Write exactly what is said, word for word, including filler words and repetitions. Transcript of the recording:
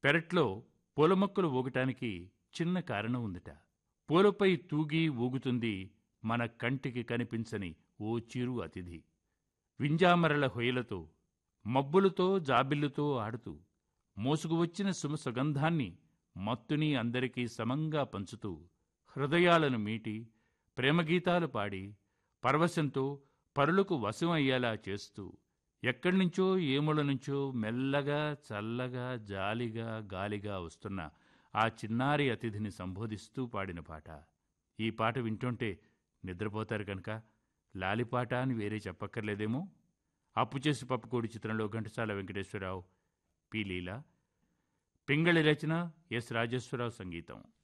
పెరట్లో పూల మొక్కలు ఊగటానికి చిన్న కారణం ఉందట. పూలపై తూగి ఊగుతుంది మన కంటికి కనిపించని ఓ చిరు అతిథి. వింజామరల హొయలతో, మబ్బులతో జాబిల్లుతో ఆడుతూ, మోసుకువచ్చిన సుమ సుగంధాన్ని మత్తుని అందరికీ సమంగా పంచుతూ, హృదయాలను మీటి, ప్రేమగీతాలు పాడి, పరవశంతో పరులకు వశం అయ్యేలా చేస్తూ, ఎక్కడ్నుంచో ఏముల నుంచో మెల్లగా చల్లగా జాలిగా గాలిగా వస్తున్న ఆ చిన్నారి అతిథిని సంబోధిస్తూ పాడిన పాట. ఈ పాట వింటుంటే నిద్రపోతారు కనుక లాలిపాట అని వేరే చెప్పక్కర్లేదేమో. అప్పుచేసి పప్పుకోడి చిత్రంలో ఘంటసాల వెంకటేశ్వరరావు, పి లీల, పింగళి రచన, ఎస్ రాజేశ్వరరావు సంగీతం.